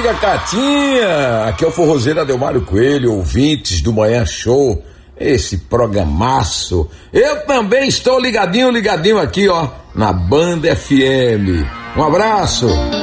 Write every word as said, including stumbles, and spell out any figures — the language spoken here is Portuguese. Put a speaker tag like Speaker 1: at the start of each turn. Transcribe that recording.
Speaker 1: amiga Catinha, aqui é o forrozeiro Adelmário Coelho, ouvintes do Manhã Show, esse programaço. Eu também estou ligadinho, ligadinho aqui, ó, na Banda F M. Um abraço.